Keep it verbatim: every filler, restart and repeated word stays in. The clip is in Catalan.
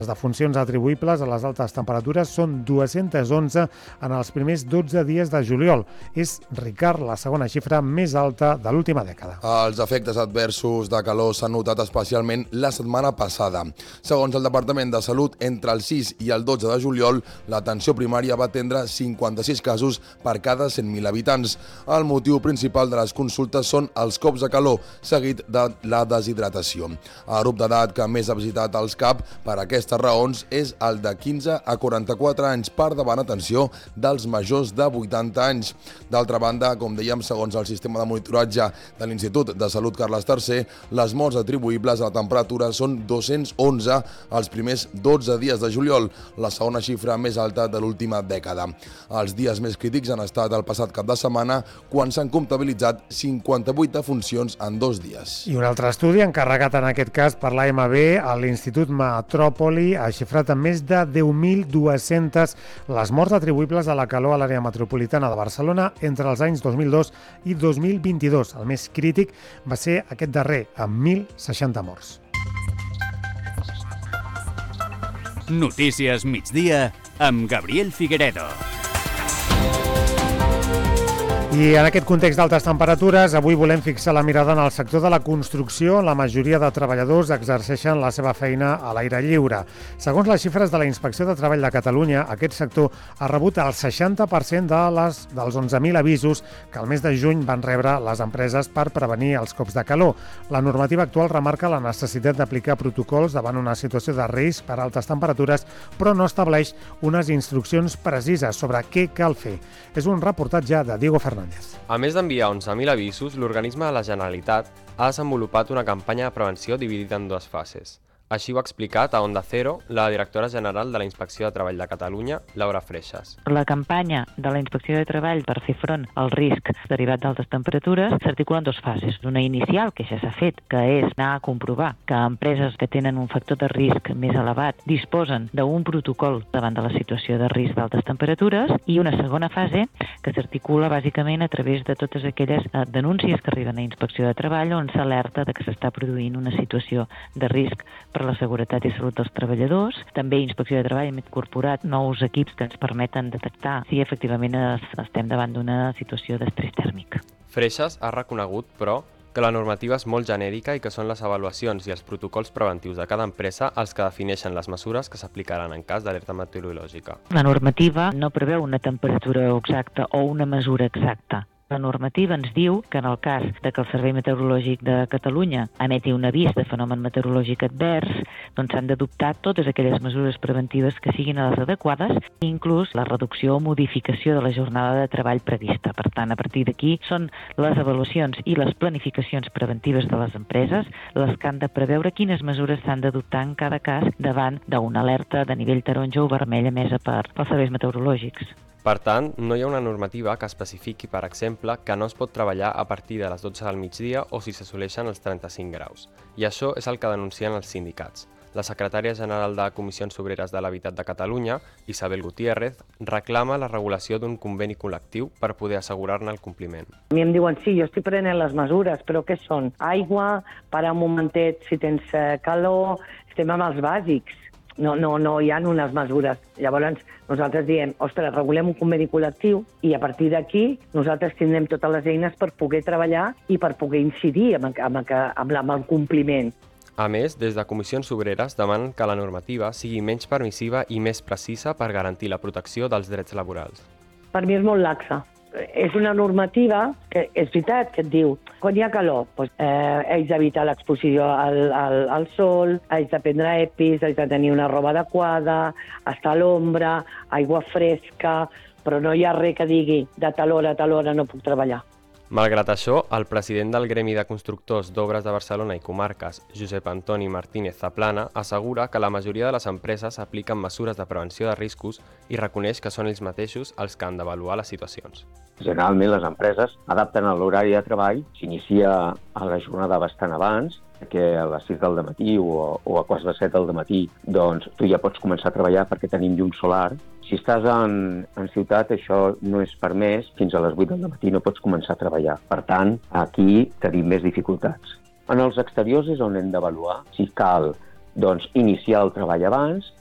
Les defuncions atribuïbles a les altes temperatures són dues-centes onze en els primers dotze dies de juliol. És, Ricard, la segona xifra més alta de l'última dècada. Els efectes adversos de calor s'han notat especialment la setmana passada. Segons el Departament de Salut, entre el sis i el dotze de juliol, l'atenció primària va atendre cinquanta-sis casos per cada cent mil habitants. El motiu principal de les consultes són els cops de calor, seguit de la deshidratació. El grup d'edat que més ha visitat els C A P per aquestes raons és el de quinze a quaranta-quatre anys, per davant, atenció, dels majors de vuitanta anys. D'altra banda, com dèiem, segons el sistema de monitoratge de l'Institut de Salut Carles tercer, les morts atribuïbles a la temperatura són dos-cents onze els primers dotze dies de juliol, la segona xifra més alta de l'última dècada. Els dies més crítics han estat el passat cap de setmana, quan s'han comptabilitzat cinquanta-vuit defuncions en dos dies. I un altre estudi, encarregat en aquest cas per l'A M B, a l'Institut Metròpoli, ha xifrat en més de deu mil dues-centes les morts atribuïbles a la calor a l'àrea metropolitana de Barcelona entre els anys dos mil dos i dos mil vint-i-dos. El més crític va ser aquest darrer, amb mil seixanta morts. Notícies migdia amb Gabriel Figueredo. I en aquest context d'altes temperatures, avui volem fixar la mirada en el sector de la construcció. La majoria de treballadors exerceixen la seva feina a l'aire lliure. Segons les xifres de la Inspecció de Treball de Catalunya, aquest sector ha rebut el seixanta per cent de les, dels onze mil avisos que el mes de juny van rebre les empreses per prevenir els cops de calor. La normativa actual remarca la necessitat d'aplicar protocols davant una situació de risc per altes temperatures, però no estableix unes instruccions precises sobre què cal fer. És un reportatge de Diego Fernández. A més d'enviar onze mil avisos, l'organisme de la Generalitat ha desenvolupat una campanya de prevenció dividida en dues fases. Així ho ha explicat a Onda Cero la directora general de la Inspecció de Treball de Catalunya, Laura Freixas. La campanya de la Inspecció de Treball per fer front al risc derivat d'altes temperatures s'articula en dues fases. Una inicial, que ja s'ha fet, que és anar a comprovar que empreses que tenen un factor de risc més elevat disposen d'un protocol davant de la situació de risc d'altes temperatures, i una segona fase que s'articula bàsicament a través de totes aquelles denúncies que arriben a Inspecció de Treball on s'alerta de que s'està produint una situació de risc per la seguretat i salut dels treballadors. També Inspecció de Treball hem incorporat nous equips que ens permeten detectar si efectivament estem davant d'una situació d'estrès tèrmic. Freixas ha reconegut, però, que la normativa és molt genèrica i que són les avaluacions i els protocols preventius de cada empresa els que defineixen les mesures que s'aplicaran en cas d'alerta meteorològica. La normativa no preveu una temperatura exacta o una mesura exacta. La normativa ens diu que en el cas de que el Servei Meteorològic de Catalunya emeti un avís de fenomen meteorològic advers, doncs s'han d'adoptar totes aquelles mesures preventives que siguin les adequades, inclús la reducció o modificació de la jornada de treball prevista. Per tant, a partir d'aquí són les avaluacions i les planificacions preventives de les empreses les que han de preveure quines mesures s'han d'adoptar en cada cas davant d'una alerta de nivell taronja o vermell emesa per els serveis meteorològics. Per tant, no hi ha una normativa que especifiqui, per exemple, que no es pot treballar a partir de les dotze del migdia o si s'assoleixen els trenta-cinc graus. I això és el que denuncien els sindicats. La secretària general de Comissions Obreres de l'Habitat de Catalunya, Isabel Gutiérrez, reclama la regulació d'un conveni col·lectiu per poder assegurar-ne el compliment. A mi em diuen, sí, jo estic prenent les mesures, però què són? Aigua, parar un momentet si tens calor, estem amb els bàsics. No, no, no hi ha unes mesures. Llavors nosaltres diem, ostres, regulem un conveni col·lectiu i a partir d'aquí nosaltres tindrem totes les eines per poder treballar i per poder incidir amb, amb, amb, amb el compliment. A més, des de Comissions Obreres demanen que la normativa sigui menys permissiva i més precisa per garantir la protecció dels drets laborals. Per mi és molt laxa. És una normativa que és veritat que et diu quan hi ha calor, doncs, eh, haig d'evitar l'exposició al, al, al sol, haig de prendre EPIs, haig de tenir una roba adequada, estar a l'ombra, aigua fresca, però no hi ha res que digui de tal hora a tal hora no puc treballar. Malgrat això, el president del Gremi de Constructors d'Obres de Barcelona i Comarques, Josep Antoni Martínez Zaplana, assegura que la majoria de les empreses apliquen mesures de prevenció de riscos i reconeix que són ells mateixos els que han d'avaluar les situacions. Generalment les empreses adapten l'horari de treball, s'inicia a la jornada bastant abans, que a les sis del matí o, o a quarts de set del matí doncs, tu ja pots començar a treballar perquè tenim llum solar. Si estàs en, en ciutat, això no és permès, fins a les vuit del matí no pots començar a treballar. Per tant, aquí tenim més dificultats. En els exteriors és on hem d'avaluar si cal doncs, iniciar el treball abans